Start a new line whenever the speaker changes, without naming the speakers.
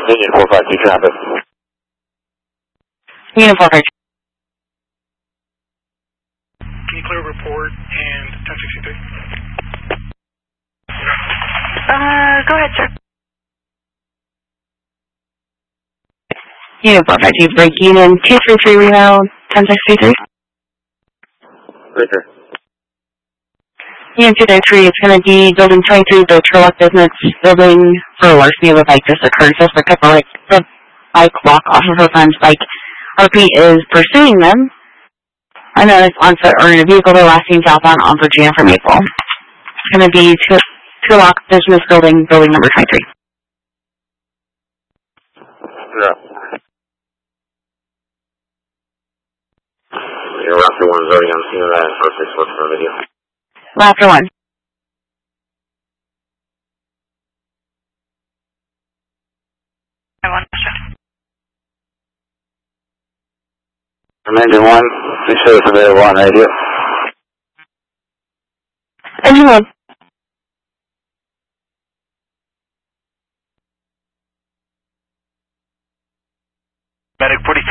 Union 452 traffic.
Union 452.
Can you clear report and 1063?
Go ahead, sir.
Union 452, break Union 233 Reno, 1063.
Right there.
Union 233, it's going to be building 23, the Turlock Business Building for larceny of a bike just occurred. So for the bike walk off of her friend's bike. RP is pursuing them. And then it's on foot or in a vehicle they're last seen southbound on Virginia from April. It's going to be Turlock Business Building, building number 23.
Yeah. Your Raptor 1 is already on scene of that. First 6 looks for a video.
Raptor 1.
I want
Engine 1, please show us available on radio.
Engine 1.
Medic 46